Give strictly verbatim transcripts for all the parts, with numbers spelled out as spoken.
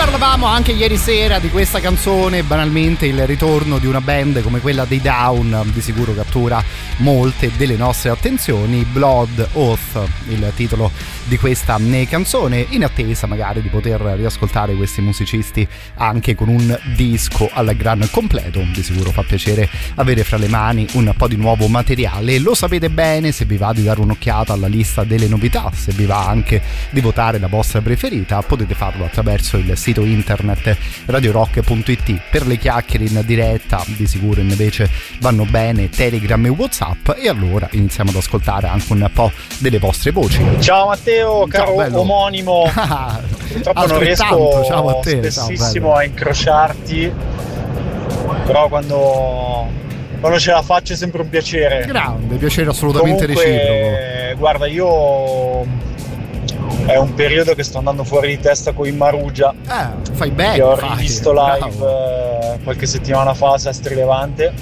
Parlavamo anche ieri sera di questa canzone, banalmente il ritorno di una band come quella dei Down di sicuro cattura molte delle nostre attenzioni. Blood Oath, il titolo di questa canzone, in attesa magari di poter riascoltare questi musicisti anche con un disco al gran completo. Di sicuro fa piacere avere fra le mani un po' di nuovo materiale. Lo sapete bene, se vi va di dare un'occhiata alla lista delle novità, se vi va anche di votare la vostra preferita, potete farlo attraverso il sito internet radio rock punto it. Per le chiacchiere in diretta di sicuro invece vanno bene Telegram e WhatsApp, e allora iniziamo ad ascoltare anche un po' delle vostre voci. Ciao Matteo, caro ciao, omonimo. Purtroppo non riesco ciao a te, spessissimo ciao, a incrociarti, però quando, quando ce la faccio è sempre un piacere. Grande, piacere assolutamente Comunque, reciproco. Guarda, io è un periodo che sto andando fuori di testa con i Marugia. Eh, fai bene. Che ho fai, rivisto live bravo. eh, qualche settimana fa a Sestri Levante.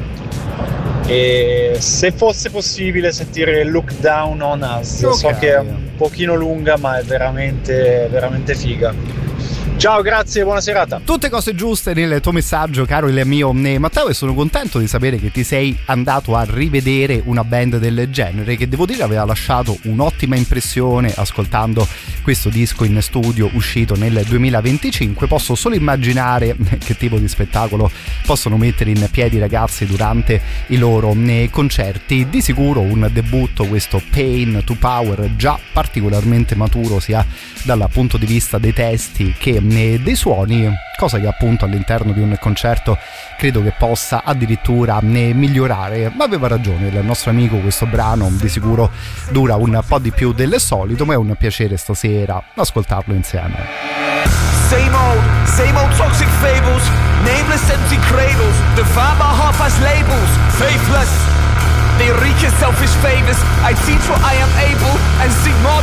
E se fosse possibile sentire Look Down on Us, okay. So che è un pochino lunga, ma è veramente, veramente figa. Ciao, grazie, buona serata. Tutte cose giuste nel tuo messaggio, caro il mio Matteo, e sono contento di sapere che ti sei andato a rivedere una band del genere, che devo dire aveva lasciato un'ottima impressione ascoltando questo disco in studio uscito nel duemilaventicinque. Posso solo immaginare che tipo di spettacolo possono mettere in piedi i ragazzi durante i loro concerti. Di sicuro un debutto, questo Pain to Power, già particolarmente maturo sia dal punto di vista dei testi che dei suoni, cosa che appunto all'interno di un concerto credo che possa addirittura migliorare. Ma aveva ragione il nostro amico, questo brano di sicuro dura un po' di più del solito, ma è un piacere stasera ascoltarlo insieme. Same old, same old toxic fables, nameless empty cradles, defined by half-ass labels, faithless. They reach in selfish favors. I teach what I am able and seek more